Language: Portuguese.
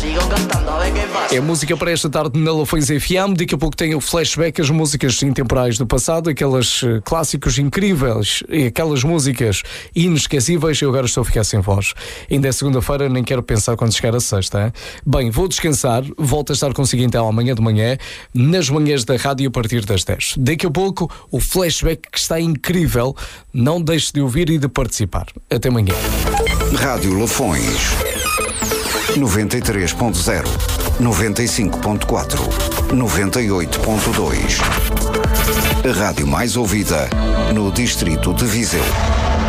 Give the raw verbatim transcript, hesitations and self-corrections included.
É música para esta tarde na Lafões F M. Daqui a pouco tem o flashback, as músicas intemporais do passado, aqueles uh, clássicos incríveis e aquelas músicas inesquecíveis. Eu agora estou a ficar sem voz. Ainda é segunda-feira, nem quero pensar quando chegar a sexta. Hein? Bem, vou descansar, volto a estar consigo então amanhã de manhã, nas manhãs da rádio a partir das dez. Daqui a pouco o flashback que está incrível. Não deixe de ouvir e de participar. Até amanhã. Rádio Lafões noventa e três ponto zero, noventa e cinco ponto quatro, noventa e oito ponto dois. A rádio mais ouvida no distrito de Viseu.